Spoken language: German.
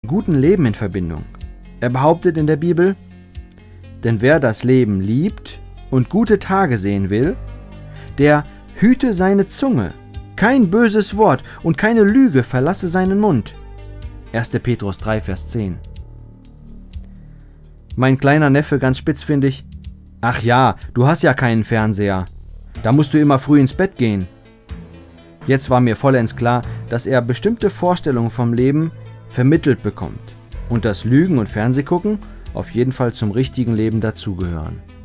guten Leben in Verbindung. Er behauptet in der Bibel: Denn wer das Leben liebt und gute Tage sehen will, der hüte seine Zunge, kein böses Wort und keine Lüge verlasse seinen Mund. 1. Petrus 3, Vers 10. Mein kleiner Neffe, ganz spitzfindig: Ach ja, du hast ja keinen Fernseher. Da musst du immer früh ins Bett gehen. Jetzt war mir vollends klar, dass er bestimmte Vorstellungen vom Leben vermittelt bekommt und dass Lügen und Fernsehgucken auf jeden Fall zum richtigen Leben dazugehören.